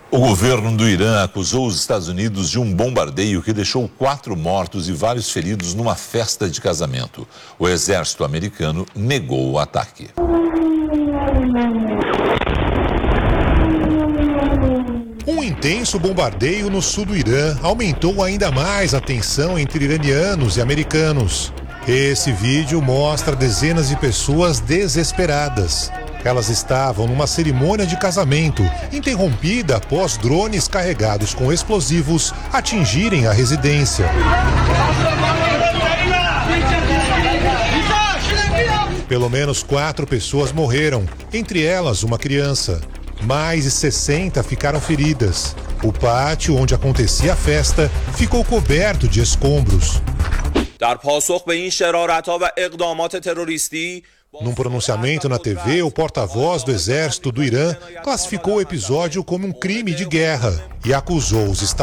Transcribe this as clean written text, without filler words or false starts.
O governo do Irã acusou os Estados Unidos de um bombardeio que deixou 4 mortos e vários feridos numa festa de casamento. O exército americano negou o ataque. Um intenso bombardeio no sul do Irã aumentou ainda mais a tensão entre iranianos e americanos. Esse vídeo mostra dezenas de pessoas desesperadas. Elas estavam numa cerimônia de casamento, interrompida após drones carregados com explosivos atingirem a residência. Pelo menos 4 pessoas morreram, entre elas uma criança. Mais de 60 ficaram feridas. O pátio onde acontecia a festa ficou coberto de escombros. Num pronunciamento na TV, o porta-voz do exército do Irã classificou o episódio como um crime de guerra e acusou os Estados